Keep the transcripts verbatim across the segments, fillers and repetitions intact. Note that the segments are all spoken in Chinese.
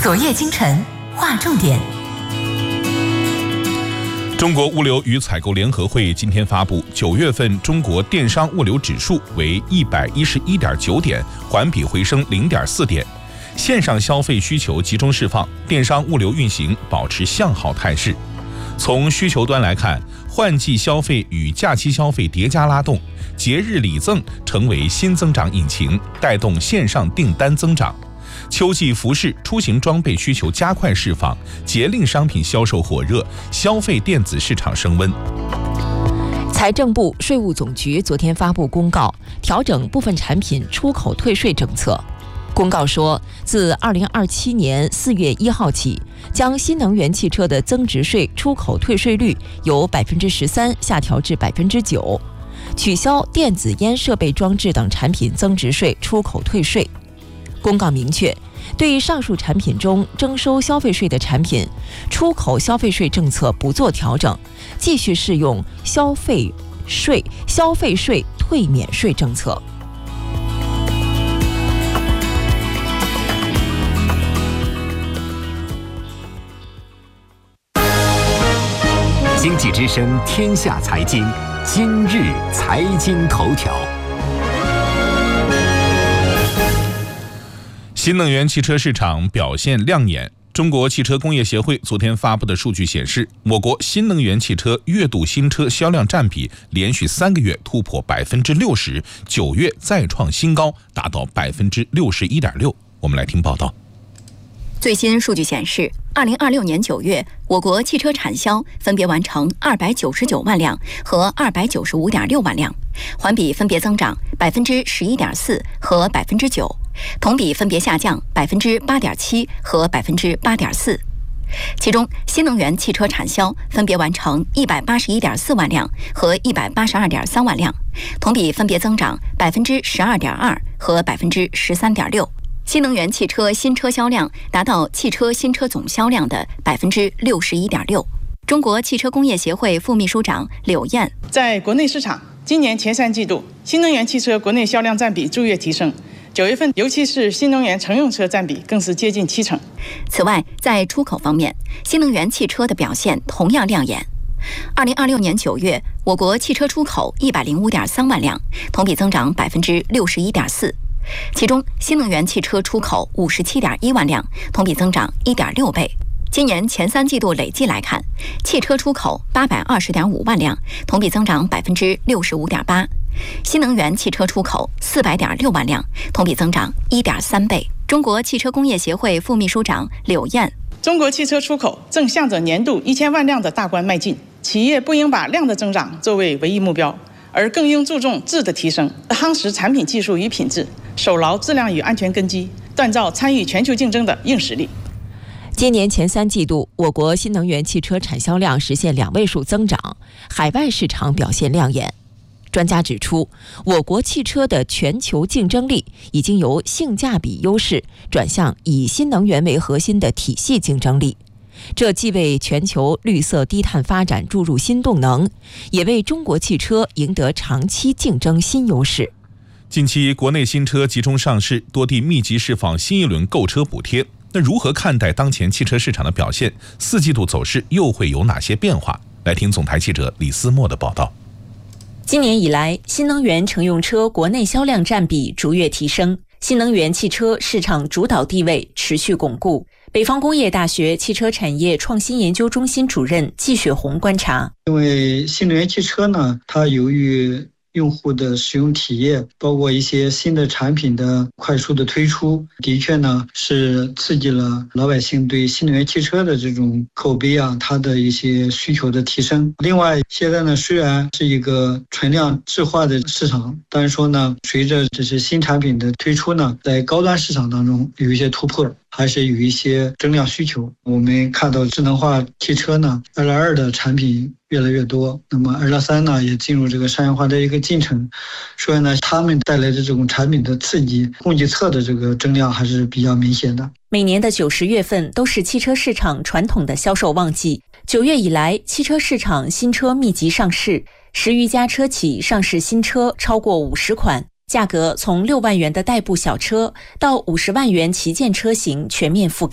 昨夜今晨划重点。 中国物流与采购联合会今天发布，九月份中国电商物流指数为一百一十一点九点，环比回升零点四点。线上消费需求集中释放，电商物流运行保持向好态势。从需求端来看，换季消费与假期消费叠加拉动，节日礼赠成为新增长引擎，带动线上订单增长。秋季服饰、出行装备需求加快释放，节令商品销售火热，消费电子市场升温。 财政部、税务总局昨天发布公告，调整部分产品出口退税政策。公告说，自二零二七年四月一号起，将新能源汽车的增值税出口退税率由百分之十三下调至百分之九，取消电子烟设备装置等产品增值税出口退税。公告明确，对上述产品中征收消费税的产品，出口消费税政策不做调整，继续适用消费税消费税退免税政策。 经济之声天下财经，今日财经头条。 新能源汽车市场表现亮眼。中国汽车工业协会昨天发布的数据显示，我国新能源汽车月度新车销量占比连续三个月突破百分之六十，九月再创新高，达到百分之六十一点六。我们来听报道。 最新数据显示，二零二六年九月，我国汽车产销分别完成二百九十九万辆和二百九十五点六万辆，环比分别增长百分之十一点四和百分之九，同比分别下降百分之八点七和百分之八点四。其中，新能源汽车产销分别完成一百八十一点四万辆和一百八十二点三万辆，同比分别增长百分之十二点二和百分之十三点六。新能源汽车新车销量达到汽车新车总销量的百分之六十一点六。中国汽车工业协会副秘书长柳燕， 在国内市场，今年前三季度新能源汽车国内销量占比逐月提升，九月份尤其是新能源乘用车占比更是接近七成。 此外，在出口方面，新能源汽车的表现同样亮眼。二零二六年九月，我国汽车出口一百零五点三万辆，同比增长百分之六十一点四。其中，新能源汽车出口五十七点一万辆，同比增长一点六倍。今年前三季度累计来看，汽车出口八百二十点五万辆，同比增长百分之六十五点八；新能源汽车出口四百点六万辆，同比增长一点三倍。中国汽车工业协会副秘书长柳燕， 中国汽车出口正向着年度一千万辆的大关迈进，企业不应把量的增长作为唯一目标，而更应注重质的提升，夯实产品技术与品质，守牢质量与安全根基，锻造参与全球竞争的硬实力。 今年前三季度，我国新能源汽车产销量实现两位数增长，海外市场表现亮眼。专家指出，我国汽车的全球竞争力已经由性价比优势转向以新能源为核心的体系竞争力，这既为全球绿色低碳发展注入新动能，也为中国汽车赢得长期竞争新优势。 近期国内新车集中上市，多地密集释放新一轮购车补贴。那如何看待当前汽车市场的表现？四季度走势又会有哪些变化？来听总台记者李思墨的报道。 今年以来，新能源乘用车国内销量占比逐月提升，新能源汽车市场主导地位持续巩固。北方工业大学汽车产业创新研究中心主任季雪红观察， 因为新能源汽车呢，它由于用户的使用体验，包括一些新的产品的快速的推出，的确呢是刺激了老百姓对新能源汽车的这种口碑啊，它的一些需求的提升。另外，现在呢虽然是一个存量置换的市场，但是说呢，随着这些新产品的推出呢，在高端市场当中有一些突破，还是有一些增量需求。我们看到智能化汽车呢，二点二的产品越来越多，那么二点三呢也进入这个商业化的一个进程，所以呢，他们带来的这种产品的刺激，供给侧的这个增量还是比较明显的。 每年的九十月份都是汽车市场传统的销售旺季，九月以来，汽车市场新车密集上市，十余家车企上市新车超过五十款。价格从六万元的代步小车到五十万元旗舰车型全面覆盖。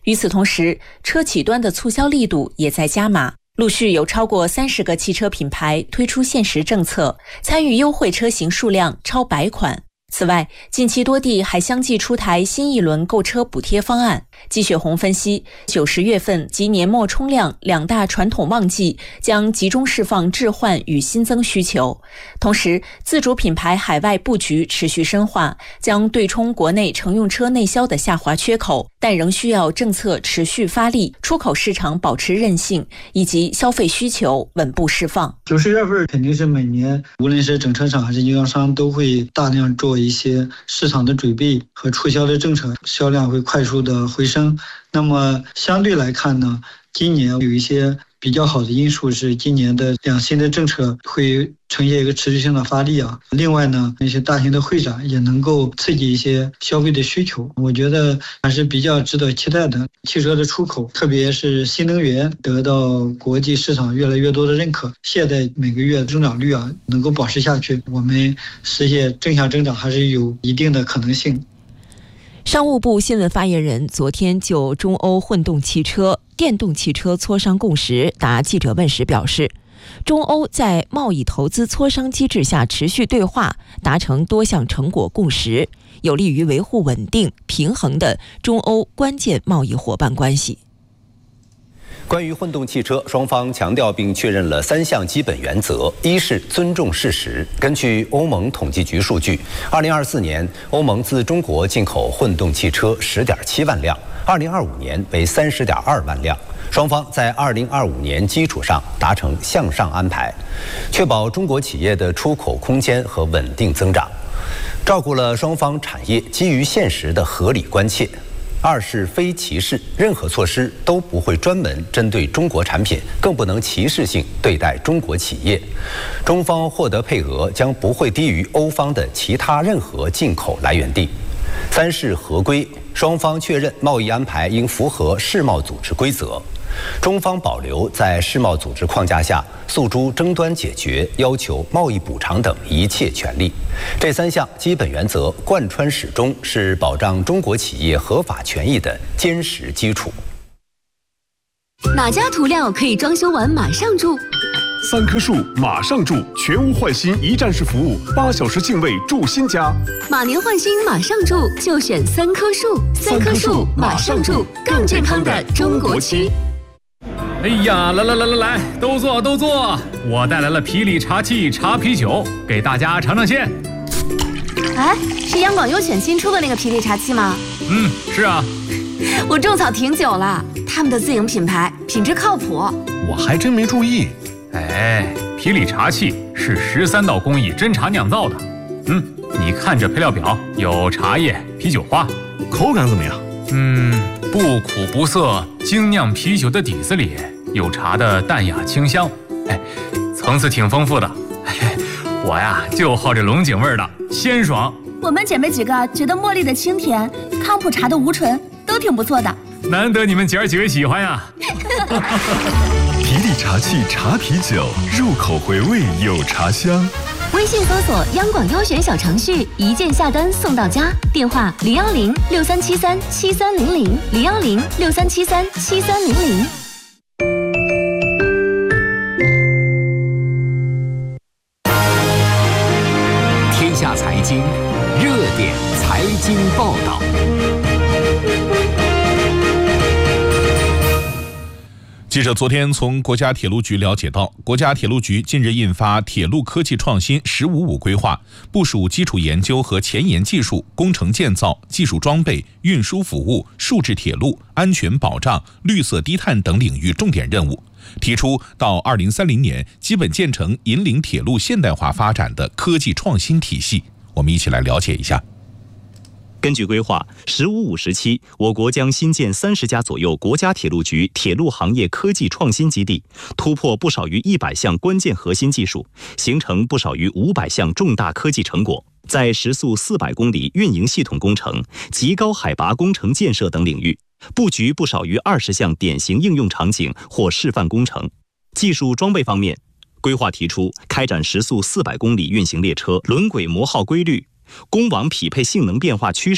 与此同时，车企端的促销力度也在加码，陆续有超过三十个汽车品牌推出限时政策，参与优惠车型数量超百款。此外，近期多地还相继出台新一轮购车补贴方案。季雪红分析，九十月份及年末冲量两大传统旺季将集中释放置换与新增需求，同时自主品牌海外布局持续深化，将对冲国内乘用车内销的下滑缺口，但仍需要政策持续发力，出口市场保持韧性，以及消费需求稳步释放。 九十月份肯定是每年无论是整车厂还是经销商都会大量做一些市场的准备和促销的政策，销量会快速的回升。那么相对来看呢，今年有一些比较好的因素是今年的两新的政策会呈现一个持续性的发力啊。另外呢，那些大型的会展也能够刺激一些消费的需求，我觉得还是比较值得期待的。汽车的出口，特别是新能源得到国际市场越来越多的认可，现在每个月增长率啊能够保持下去，我们实现正向增长还是有一定的可能性。 商务部新闻发言人昨天就中欧混动汽车、电动汽车磋商共识答记者问时表示，中欧在贸易投资磋商机制下持续对话，达成多项成果共识，有利于维护稳定、平衡的中欧关键贸易伙伴关系。 关于混动汽车，双方强调并确认了三项基本原则：一是尊重事实。根据欧盟统计局数据，二零二四年欧盟自中国进口混动汽车十点七万辆，二零二五年为三十点二万辆。双方在二零二五年基础上达成向上安排，确保中国企业的出口空间和稳定增长，照顾了双方产业基于现实的合理关切。二是非歧视，任何措施都不会专门针对中国产品，更不能歧视性对待中国企业。中方获得配额将不会低于欧方的其他任何进口来源地。三是合规，双方确认贸易安排应符合世贸组织规则。中方保留在世贸组织框架下诉诸争端解决、要求贸易补偿等一切权利。这三项基本原则贯穿始终，是保障中国企业合法权益的坚实基础。 哪家涂料可以装修完马上住？ 三棵树马上住，全屋换新一站式服务，八小时净位住新家。 马年换新马上住，就选三棵树。三棵树马上住，更健康的中国区。 哎呀，来来来来来，都坐都坐！我带来了皮里茶气茶啤酒，给大家尝尝鲜。 哎，是央广优选新出的那个皮里茶气吗？ 嗯，是啊。 我种草挺久了，他们的自营品牌，品质靠谱。 我还真没注意。哎，皮里茶气是十三道工艺真茶酿造的。嗯，你看这配料表，有茶叶、啤酒花， 口感怎么样？ 嗯，不苦不涩，精酿啤酒的底子里有茶的淡雅清香，哎，层次挺丰富的。哎，我呀就好这龙井味的，鲜爽。 我们姐妹几个觉得茉莉的清甜、康普茶的无醇都挺不错的。 难得你们姐儿几位喜欢呀！ 皮里茶气茶啤酒，入口回味有茶香。 微信搜索央广优选小程序，一键下单送到家。电话零幺零六三七三七三零零零幺零六三七三七三零零。 天下财经热点财经报道。 记者昨天从国家铁路局了解到，国家铁路局近日印发《铁路科技创新“十五五”规划》，部署基础研究和前沿技术、工程建造、技术装备、运输服务、数字铁路、安全保障、绿色低碳等领域重点任务，提出到二零三零年基本建成引领铁路现代化发展的科技创新体系。我们一起来了解一下。 根据规划，“十五五”时期，我国将新建三十家左右国家铁路局铁路行业科技创新基地，突破不少于一百项关键核心技术，形成不少于五百项重大科技成果。在时速四百公里运营系统工程、极高海拔工程建设等领域，布局不少于二十项典型应用场景或示范工程。技术装备方面，规划提出开展时速四百公里运行列车轮轨磨耗规律、公网匹配性能变化趋势、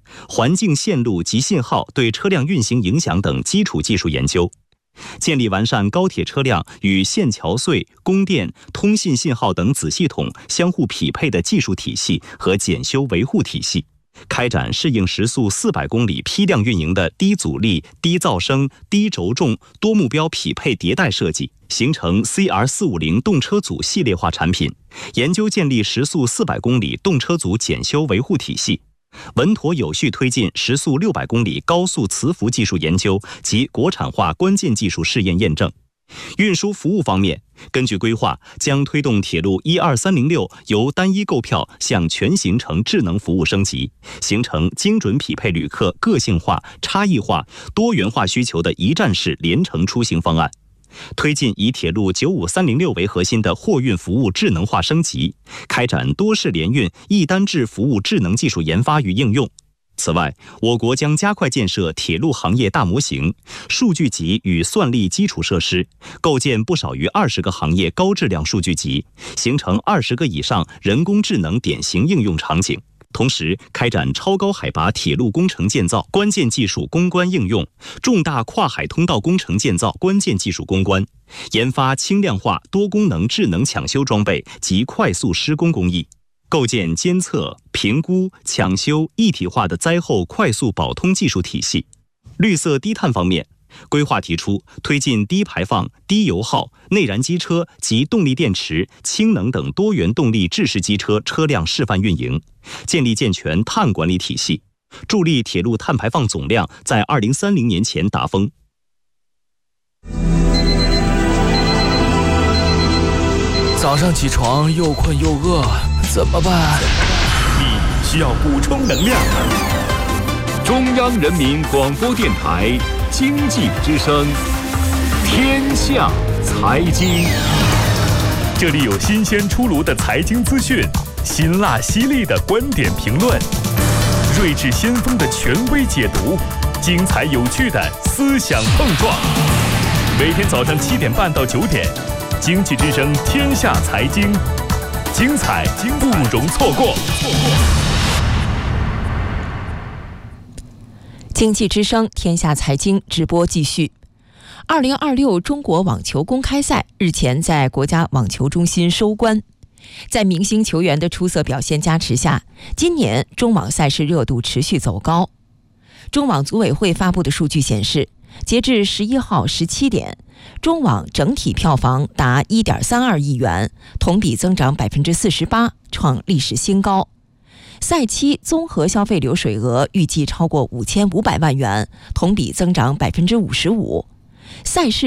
环境线路及信号对车辆运行影响等基础技术研究，建立完善高铁车辆与线桥隧、供电、通信信号等子系统相互匹配的技术体系和检修维护体系，开展适应时速四百公里批量运营的低阻力、低噪声、低轴重多目标匹配迭代设计，形成 C R 四五零 动车组系列化产品，研究建立时速四百公里动车组检修维护体系，稳妥有序推进时速六百公里高速磁浮技术研究及国产化关键技术试验验证。运输服务方面，根据规划，将推动铁路一二三零六由单一购票向全行程智能服务升级，形成精准匹配旅客个性化、差异化、多元化需求的一站式联程出行方案。推进以铁路九五三零六为核心的货运服务智能化升级，开展多式联运、一单制服务智能技术研发与应用。此外，我国将加快建设铁路行业大模型、数据集与算力基础设施，构建不少于二十个行业高质量数据集，形成二十个以上人工智能典型应用场景。同时，开展超高海拔铁路工程建造关键技术攻关应用、重大跨海通道工程建造关键技术攻关，研发轻量化多功能智能抢修装备及快速施工工艺，构建监测、评估、抢修一体化的灾后快速保通技术体系。绿色低碳方面，规划提出推进低排放、低油耗、内燃机车及动力电池、氢能等多元动力制式机车车辆示范运营，建立健全碳管理体系，助力铁路碳排放总量在二零三零年前达峰。 早上起床又困又饿，怎么办？ 你需要补充能量。中央人民广播电台经济之声，天下财经。这里有新鲜出炉的财经资讯，辛辣犀利的观点评论，睿智先锋的权威解读，精彩有趣的思想碰撞。每天早上七点半到九点，经济之声天下财经，精彩不容错过。 经济之声天下财经直播继续。二零二六中国网球公开赛日前在国家网球中心收官。在明星球员的出色表现加持下，今年中网赛事热度持续走高。中网组委会发布的数据显示，截至十一号十七点，中网整体票房达 一点三二亿元，同比增长 百分之四十八， 创历史新高。赛期综合消费流水额预计超过五千五百万元，同比增长 百分之五十五。赛事